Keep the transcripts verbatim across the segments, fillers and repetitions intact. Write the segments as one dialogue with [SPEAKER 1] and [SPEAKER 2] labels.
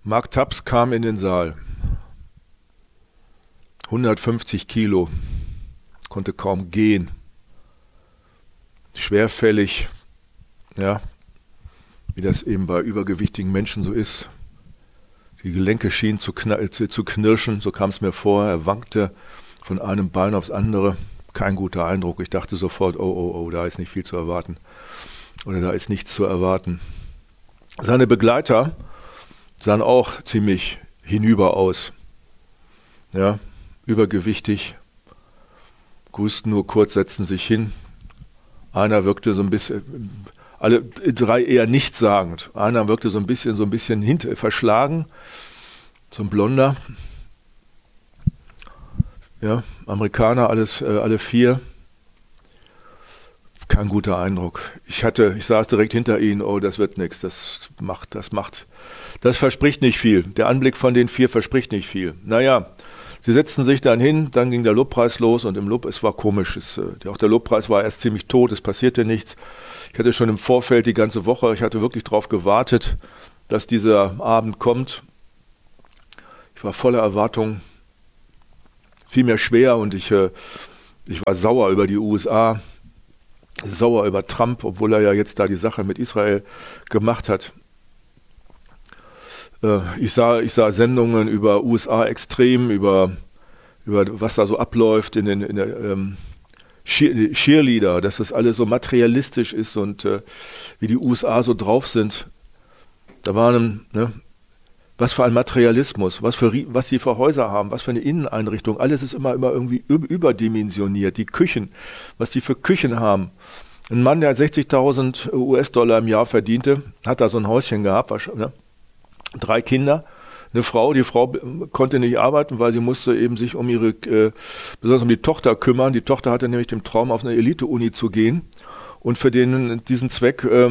[SPEAKER 1] Mark Taps kam in den Saal. hundertfünfzig Kilo, konnte kaum gehen. Schwerfällig, ja, wie das eben bei übergewichtigen Menschen so ist. Die Gelenke schienen zu, kn- zu knirschen, so kam es mir vor. Er wankte von einem Bein aufs andere. Kein guter Eindruck. Ich dachte sofort, oh, oh, oh, da ist nicht viel zu erwarten. Oder da ist nichts zu erwarten. Seine Begleiter sahen auch ziemlich hinüber aus. Ja, übergewichtig, grüßten nur kurz, setzten sich hin. Einer wirkte so ein bisschen, alle drei eher nichtssagend. Einer wirkte so ein bisschen, so ein bisschen hint- verschlagen, so ein Blonder. Ja, Amerikaner, alles, äh, alle vier. Kein guter Eindruck. Ich hatte, ich saß direkt hinter ihnen, oh, das wird nichts, das macht, das macht, das verspricht nicht viel. Der Anblick von den vier verspricht nicht viel. Naja, sie setzten sich dann hin, dann ging der Lobpreis los und im Lob, es war komisch, es, äh, auch der Lobpreis war erst ziemlich tot, es passierte nichts. Ich hatte schon im Vorfeld die ganze Woche, ich hatte wirklich darauf gewartet, dass dieser Abend kommt. Ich war voller Erwartung, fiel mir schwer und ich, äh, ich war sauer über die U S A, sauer über Trump, obwohl er ja jetzt da die Sache mit Israel gemacht hat. Äh, ich sah, ich sah Sendungen über U S A extrem, über, über was da so abläuft in den in der, ähm, Cheerleader, dass das alles so materialistisch ist und äh, wie die U S A so drauf sind. Da waren, ne, was für ein Materialismus, was für was sie für Häuser haben, was für eine Inneneinrichtung. Alles ist immer, immer irgendwie überdimensioniert. Die Küchen, was die für Küchen haben. Ein Mann, der sechzigtausend U S-Dollar im Jahr verdiente, hat da so ein Häuschen gehabt, ne? Drei Kinder. Eine Frau, die Frau konnte nicht arbeiten, weil sie musste eben sich um ihre, äh, besonders um die Tochter kümmern. Die Tochter hatte nämlich den Traum, auf eine Elite-Uni zu gehen. Und für den, diesen Zweck äh,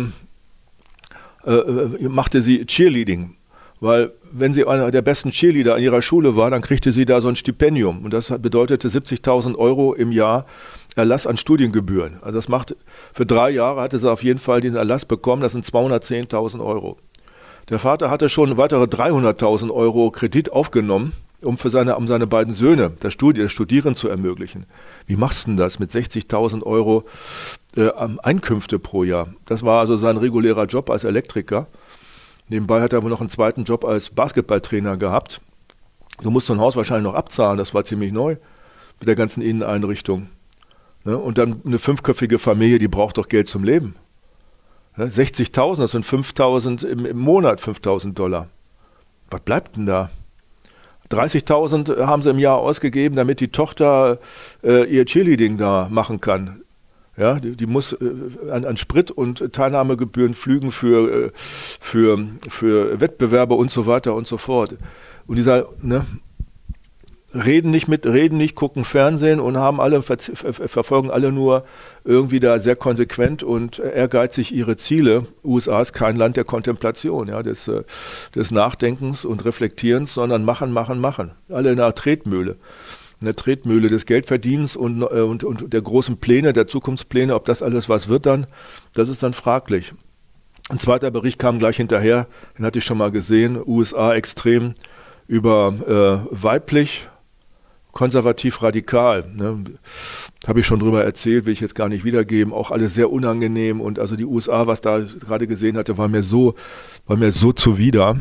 [SPEAKER 1] äh, machte sie Cheerleading. Weil wenn sie einer der besten Cheerleader an ihrer Schule war, dann kriegte sie da so ein Stipendium. Und das bedeutete siebzigtausend Euro im Jahr Erlass an Studiengebühren. Also das macht, für drei Jahre hatte sie auf jeden Fall den Erlass bekommen, das sind zweihundertzehntausend Euro. Der Vater hatte schon weitere dreihunderttausend Euro Kredit aufgenommen, um für seine, um seine beiden Söhne das, Studi- das Studieren zu ermöglichen. Wie machst du denn das mit sechzigtausend Euro äh, Einkünfte pro Jahr? Das war also sein regulärer Job als Elektriker. Nebenbei hat er wohl noch einen zweiten Job als Basketballtrainer gehabt. Du musst so ein Haus wahrscheinlich noch abzahlen, das war ziemlich neu mit der ganzen Inneneinrichtung. Ne? Und dann eine fünfköpfige Familie, die braucht doch Geld zum Leben. Ne? sechzigtausend, das sind fünftausend im, im Monat, fünftausend Dollar. Was bleibt denn da? dreißigtausend haben sie im Jahr ausgegeben, damit die Tochter äh, ihr Cheerleading da machen kann. Ja, die, die muss äh, an, an Sprit und Teilnahmegebühren, Flügen für, äh, für, für Wettbewerbe und so weiter und so fort. Und dieser, ne, reden nicht mit, reden nicht, gucken Fernsehen und haben alle, ver, ver, verfolgen alle nur irgendwie da sehr konsequent und ehrgeizig ihre Ziele. U S A ist kein Land der Kontemplation, ja, des, des Nachdenkens und Reflektierens, sondern machen, machen, machen. Alle in einer Tretmühle. Eine Tretmühle des Geldverdienens und, und, und der großen Pläne, der Zukunftspläne, ob das alles was wird dann, das ist dann fraglich. Ein zweiter Bericht kam gleich hinterher, den hatte ich schon mal gesehen, U S A extrem über äh, weiblich, konservativ radikal. Ne? Habe ich schon drüber erzählt, will ich jetzt gar nicht wiedergeben, auch alles sehr unangenehm und also die U S A, was da gerade gesehen hatte, war mir so, war mir so zuwider.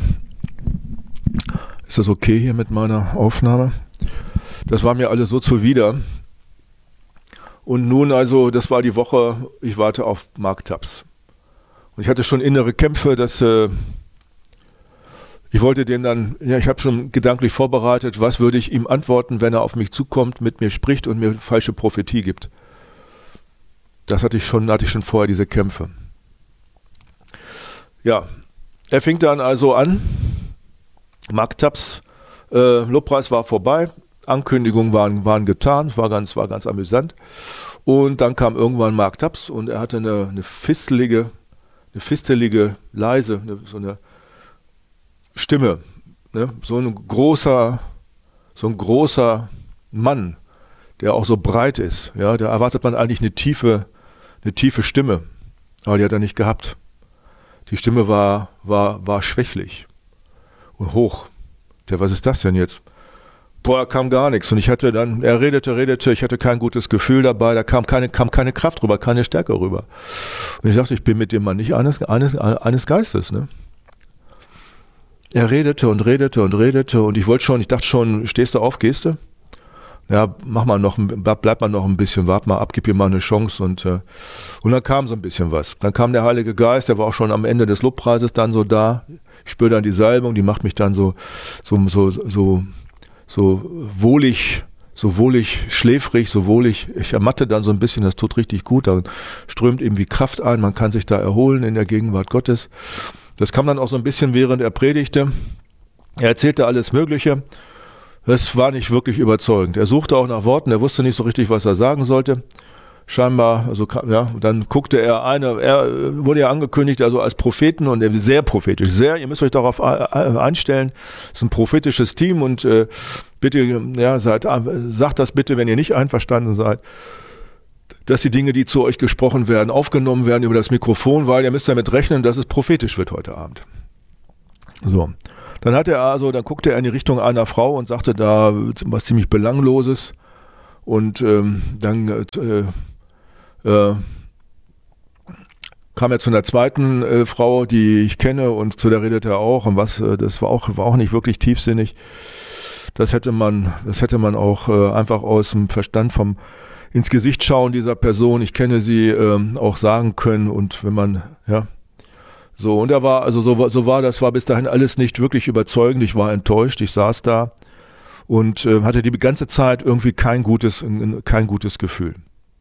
[SPEAKER 1] Ist das okay hier mit meiner Aufnahme? Das war mir alles so zuwider. Und nun also, das war die Woche, ich warte auf Mark Taps. Und ich hatte schon innere Kämpfe, dass äh, ich wollte den dann, ja, ich habe schon gedanklich vorbereitet, was würde ich ihm antworten, wenn er auf mich zukommt, mit mir spricht und mir falsche Prophetie gibt. Das hatte ich schon, hatte ich schon vorher, diese Kämpfe. Ja, er fing dann also an, Mark Taps, äh, Lobpreis war vorbei, Ankündigungen waren, waren getan, war ganz, war ganz amüsant. Und dann kam irgendwann Mark Taps und er hatte eine, eine fistelige, eine fistelige, leise, eine, so eine Stimme. Ne? So ein großer, so ein großer Mann, der auch so breit ist. Ja? Da erwartet man eigentlich eine tiefe, eine tiefe Stimme. Aber die hat er nicht gehabt. Die Stimme war, war, war schwächlich. und hoch. Der, was ist das denn jetzt? Boah, da kam gar nichts. Und ich hatte dann, er redete, redete, ich hatte kein gutes Gefühl dabei, da kam keine, kam keine Kraft rüber, keine Stärke rüber. Und ich dachte, ich bin mit dem Mann nicht eines, eines, eines Geistes, ne? Er redete und redete und redete und ich wollte schon, ich dachte schon, stehst du auf, gehst du? Ja, mach mal noch, bleib mal noch ein bisschen, wart mal ab, gib ihm mal eine Chance und, äh, und dann kam so ein bisschen was. Dann kam der Heilige Geist, der war auch schon am Ende des Lobpreises dann so da. Ich spüre dann die Salbung, die macht mich dann so, so, so, so, so wohlig, so wohlig schläfrig, so wohlig, ich ermatte dann so ein bisschen, das tut richtig gut, dann strömt irgendwie Kraft ein, man kann sich da erholen in der Gegenwart Gottes. Das kam dann auch so ein bisschen, während er predigte. Er erzählte alles Mögliche. Das war nicht wirklich überzeugend. Er suchte auch nach Worten, er wusste nicht so richtig, was er sagen sollte. Scheinbar, also ja, dann guckte er eine, er wurde ja angekündigt, also als Propheten und er sehr prophetisch, sehr, ihr müsst euch darauf einstellen, es ist ein prophetisches Team und äh, bitte, ja, seid, sagt das bitte, wenn ihr nicht einverstanden seid, dass die Dinge, die zu euch gesprochen werden, aufgenommen werden über das Mikrofon, weil ihr müsst damit rechnen, dass es prophetisch wird heute Abend. So. Dann hat er also, dann guckte er in die Richtung einer Frau und sagte da was ziemlich Belangloses und ähm, dann äh, äh, kam er zu einer zweiten äh, Frau, die ich kenne und zu der redete er auch und was, äh, das war auch, war auch nicht wirklich tiefsinnig. Das hätte man, das hätte man auch äh, einfach aus dem Verstand vom ins Gesicht schauen dieser Person, ich kenne sie, ähm, auch sagen können und wenn man, ja, so, und er war, also so, so war das, war bis dahin alles nicht wirklich überzeugend, ich war enttäuscht, ich saß da und äh, hatte die ganze Zeit irgendwie kein gutes, kein gutes Gefühl.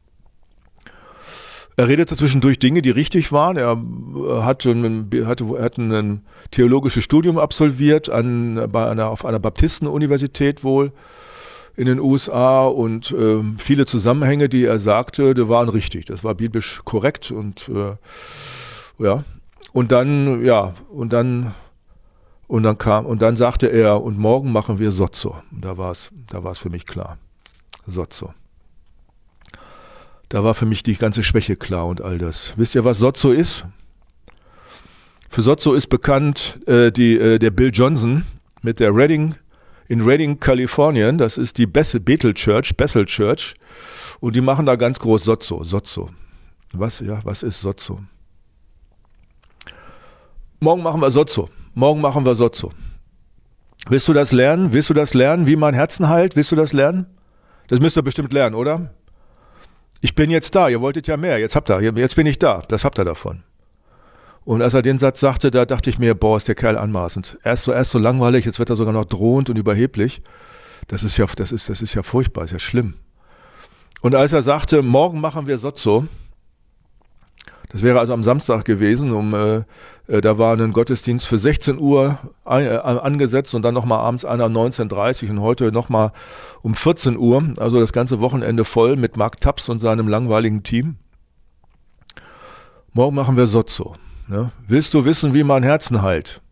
[SPEAKER 1] Er redete zwischendurch Dinge, die richtig waren, er hatte ein, hatte, hatte ein theologisches Studium absolviert an, bei einer, auf einer Baptistenuniversität wohl in den U S A und äh, viele Zusammenhänge, die er sagte, die waren richtig, das war biblisch korrekt und äh, ja, und dann, ja, und dann, und dann kam, und dann sagte er, und morgen machen wir Sozo. Und da war es, da war es für mich klar. Sozo. Da war für mich die ganze Schwäche klar und all das. Wisst ihr, was Sozo ist? Für Sozo ist bekannt äh, die, äh, der Bill Johnson mit der Redding, in Redding, Kalifornien, das ist die Bethel Church, Bethel Church, und die machen da ganz groß Sozo, Sozo. Was, ja, was ist Sozo? Morgen machen wir Sozo. Morgen machen wir Sozo. Willst du das lernen? Willst du das lernen, wie man Herzen heilt? Willst du das lernen? Das müsst ihr bestimmt lernen, oder? Ich bin jetzt da. Ihr wolltet ja mehr. Jetzt habt ihr. Jetzt bin ich da. Das habt ihr davon. Und als er den Satz sagte, da dachte ich mir, boah, ist der Kerl anmaßend. Erst so, erst so langweilig, jetzt wird er sogar noch drohend und überheblich. Das ist ja, das ist, das ist ja furchtbar, ist ja schlimm. Und als er sagte, morgen machen wir Sozo, das wäre also am Samstag gewesen, um, äh, äh, da war ein Gottesdienst für sechzehn Uhr an, äh, angesetzt und dann nochmal abends einer um neunzehn Uhr dreißig und heute nochmal um vierzehn Uhr, also das ganze Wochenende voll mit Mark Taps und seinem langweiligen Team. Morgen machen wir Sozo. Ne? Willst du wissen, wie man Herzen heilt?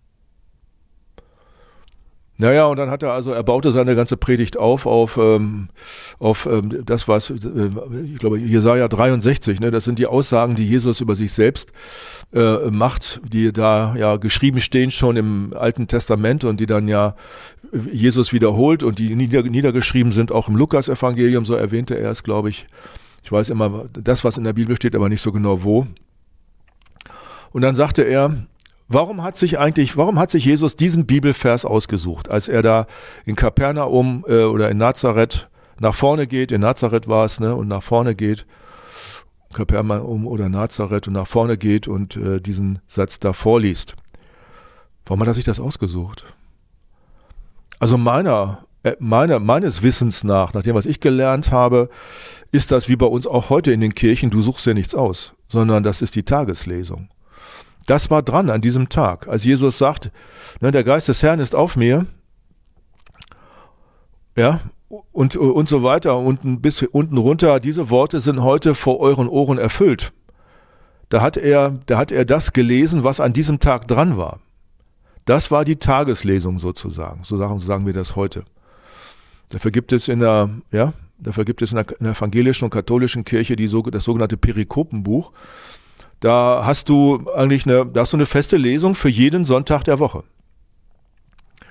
[SPEAKER 1] Naja, und dann hat er also, er baute seine ganze Predigt auf, auf, ähm, auf ähm, das, was, äh, ich glaube, Jesaja dreiundsechzig, ne, das sind die Aussagen, die Jesus über sich selbst äh, macht, die da ja geschrieben stehen schon im Alten Testament und die dann ja Jesus wiederholt und die nieder, niedergeschrieben sind auch im Lukas-Evangelium, so erwähnte er es, glaube ich. Ich weiß immer das, was in der Bibel steht, aber nicht so genau wo. Und dann sagte er, Warum hat sich eigentlich, warum hat sich Jesus diesen Bibelvers ausgesucht, als er da in Kapernaum äh, oder in Nazareth nach vorne geht, in Nazareth war es, ne, und nach vorne geht, Kapernaum oder Nazareth und nach vorne geht und äh, diesen Satz da vorliest. Warum hat er sich das ausgesucht? Also meiner, äh, meiner, meines Wissens nach, nach dem, was ich gelernt habe, ist das wie bei uns auch heute in den Kirchen, du suchst dir nichts aus, sondern das ist die Tageslesung. Das war dran an diesem Tag, als Jesus sagt, ne, der Geist des Herrn ist auf mir, ja, und, und so weiter, unten bis unten runter, diese Worte sind heute vor euren Ohren erfüllt. Da hat er, da hat er das gelesen, was an diesem Tag dran war. Das war die Tageslesung sozusagen, so sagen, so sagen wir das heute. Dafür gibt es in der, ja, dafür gibt es in der, in der evangelischen und katholischen Kirche die, das sogenannte Perikopenbuch. Da hast du eigentlich eine, da hast du eine feste Lesung für jeden Sonntag der Woche.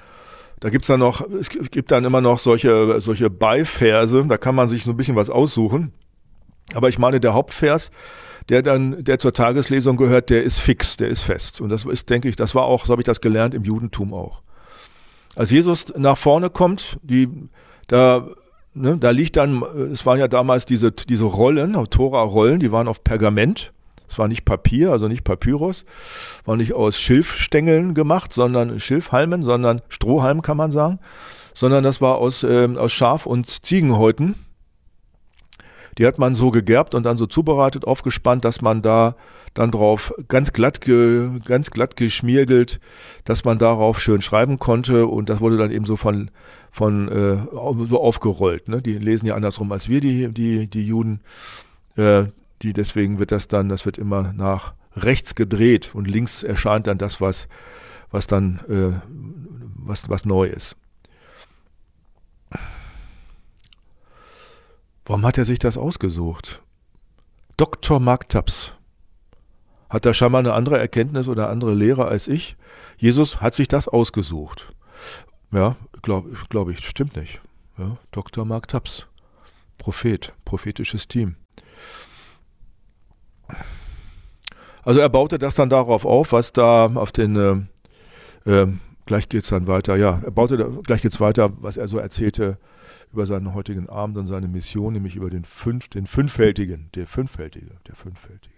[SPEAKER 1] Da gibt's dann noch, es gibt dann immer noch solche, solche Beiverse, da kann man sich so ein bisschen was aussuchen. Aber ich meine, der Hauptvers, der dann, der zur Tageslesung gehört, der ist fix, der ist fest. Und das ist, denke ich, das war auch, so habe ich das gelernt, im Judentum auch. Als Jesus nach vorne kommt, die, da, ne, da liegt dann, es waren ja damals diese, diese Rollen, Tora-Rollen, die waren auf Pergament. Es war nicht Papier, also nicht Papyrus, war nicht aus Schilfstängeln gemacht, sondern Schilfhalmen, sondern Strohhalm kann man sagen, sondern das war aus, äh, aus Schaf- und Ziegenhäuten. Die hat man so gegerbt und dann so zubereitet, aufgespannt, dass man da dann drauf ganz glatt, ge, ganz glatt geschmiergelt, dass man darauf schön schreiben konnte und das wurde dann eben so von, von äh, so aufgerollt. Ne? Die lesen ja andersrum als wir, die, die, die Juden. Äh, Die, deswegen wird das dann, das wird immer nach rechts gedreht und links erscheint dann das, was, was dann, äh, was, was neu ist. Warum hat er sich das ausgesucht? Doktor Mark Taps hat da scheinbar eine andere Erkenntnis oder andere Lehre als ich. Jesus hat sich das ausgesucht. Ja, glaube glaub ich, stimmt nicht. Ja, Doktor Mark Taps, Prophet, prophetisches Team. Also er baute das dann darauf auf, was da auf den, äh, äh, gleich geht's dann weiter, ja, er baute, da, gleich geht's weiter, was er so erzählte über seinen heutigen Abend und seine Mission, nämlich über den fünf, den fünffältigen, der fünffältige, der fünffältige.